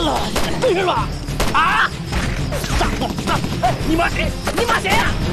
没事吧？啊！你骂谁？你骂谁呀？